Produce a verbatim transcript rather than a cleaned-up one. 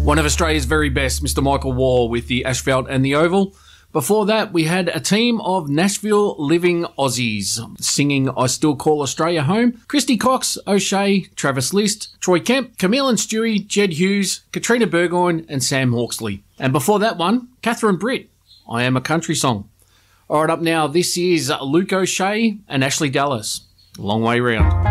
One of Australia's very best, Mister Michael Waugh with the Asphalt and the Oval. Before that, we had a team of Nashville living Aussies singing I Still Call Australia Home. Christy Cox, O'Shea, Travis List, Troy Kemp, Camille and Stewie, Jed Hughes, Katrina Burgoyne and Sam Hawksley. And before that one, Catherine Britt, I Am a Country Song. All right, up now, this is Luke O'Shea and Ashley Dallas. Long way round.